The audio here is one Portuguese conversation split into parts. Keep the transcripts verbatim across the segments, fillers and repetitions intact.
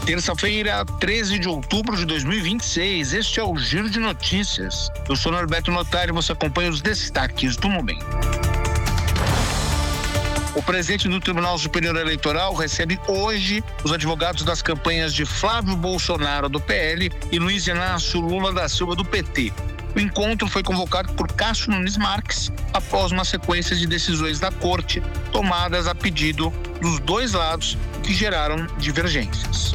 Terça-feira, treze de outubro de dois mil e vinte e seis, este é o Giro de Notícias. Eu sou Norberto Notari e você acompanha os destaques do momento. O presidente do Tribunal Superior Eleitoral recebe hoje os advogados das campanhas de Flávio Bolsonaro, do P L, e Luiz Inácio Lula da Silva, do P T. O encontro foi convocado por Cássio Nunes Marques após uma sequência de decisões da Corte tomadas a pedido dos dois lados que geraram divergências.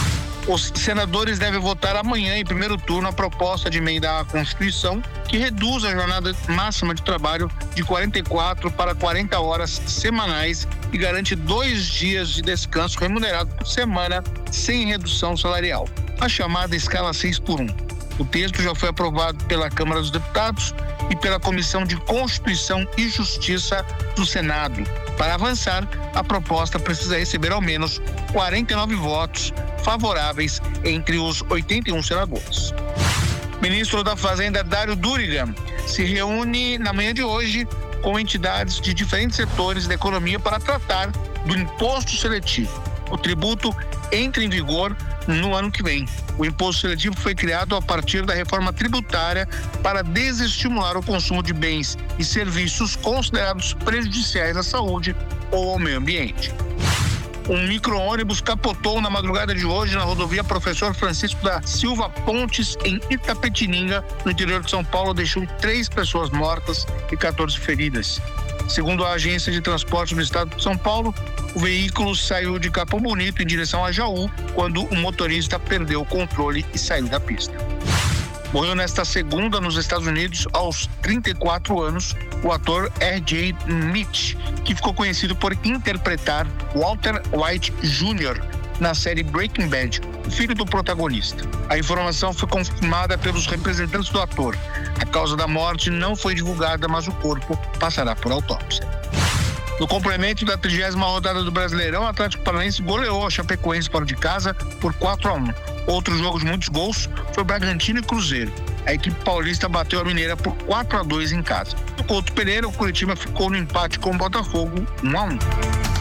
Os senadores devem votar amanhã, em primeiro turno, a proposta de emenda à Constituição que reduz a jornada máxima de trabalho de quarenta e quatro para quarenta horas semanais e garante dois dias de descanso remunerado por semana sem redução salarial, a chamada escala seis por um. O texto já foi aprovado pela Câmara dos Deputados e pela Comissão de Constituição e Justiça do Senado. Para avançar, a proposta precisa receber ao menos quarenta e nove votos favoráveis entre os oitenta e um senadores. O ministro da Fazenda, Dário Duriga, se reúne na manhã de hoje com entidades de diferentes setores da economia para tratar do imposto seletivo. O tributo entra em vigor no ano que vem. O imposto seletivo foi criado a partir da reforma tributária para desestimular o consumo de bens e serviços considerados prejudiciais à saúde ou ao meio ambiente. Um micro-ônibus capotou na madrugada de hoje na rodovia Professor Francisco da Silva Pontes, em Itapetininga, no interior de São Paulo, deixou três pessoas mortas e quatorze feridas. Segundo a Agência de Transporte do Estado de São Paulo, o veículo saiu de Capão Bonito em direção a Jaú, quando o motorista perdeu o controle e saiu da pista. Morreu nesta segunda nos Estados Unidos, aos trinta e quatro anos, o ator R J Mitch, que ficou conhecido por interpretar Walter White Júnior na série Breaking Bad, filho do protagonista. A informação foi confirmada pelos representantes do ator. A causa da morte não foi divulgada, mas o corpo passará por autópsia. No complemento da trigésima rodada do Brasileirão, o Atlético Paranaense goleou a Chapecoense fora de casa por quatro a um. Outro jogo de muitos gols foi Bragantino e Cruzeiro. A equipe paulista bateu a Mineira por quatro a dois em casa. No Couto Pereira, o Curitiba ficou no empate com o Botafogo, um a um.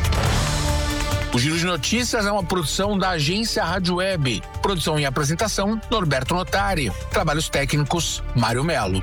O Giro de Notícias é uma produção da agência Rádio Web. Produção e apresentação, Norberto Notari. Trabalhos técnicos, Mário Melo.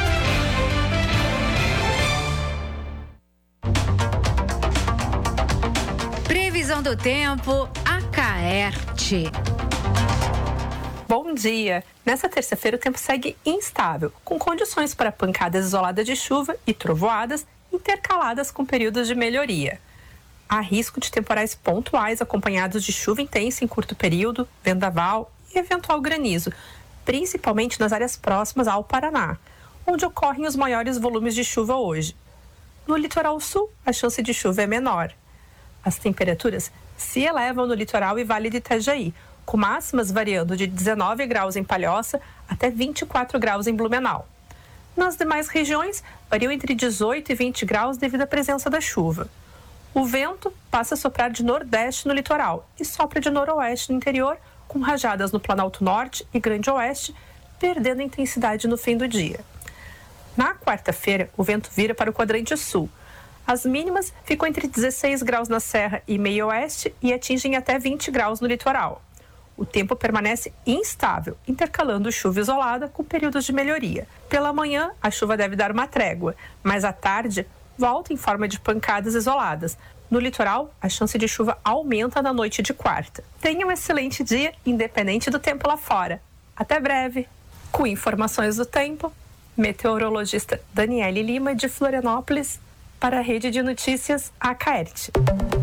Previsão do tempo, Acaerte. Bom dia! Nessa terça-feira o tempo segue instável, com condições para pancadas isoladas de chuva e trovoadas intercaladas com períodos de melhoria. Há risco de temporais pontuais acompanhados de chuva intensa em curto período, vendaval e eventual granizo, principalmente nas áreas próximas ao Paraná, onde ocorrem os maiores volumes de chuva hoje. No litoral sul, a chance de chuva é menor. As temperaturas se elevam no litoral e Vale do Itajaí, com máximas variando de dezenove graus em Palhoça até vinte e quatro graus em Blumenau. Nas demais regiões, variam entre dezoito e vinte graus devido à presença da chuva. O vento passa a soprar de nordeste no litoral e sopra de noroeste no interior, com rajadas no Planalto Norte e Grande Oeste, perdendo intensidade no fim do dia. Na quarta-feira, o vento vira para o quadrante sul. As mínimas ficam entre dezesseis graus na Serra e Meio Oeste e atingem até vinte graus no litoral. O tempo permanece instável, intercalando chuva isolada com períodos de melhoria. Pela manhã, a chuva deve dar uma trégua, mas à tarde volta em forma de pancadas isoladas. No litoral, a chance de chuva aumenta na noite de quarta. Tenha um excelente dia, independente do tempo lá fora. Até breve! Com informações do tempo, meteorologista Daniele Lima, de Florianópolis, para a Rede de Notícias Acaerte.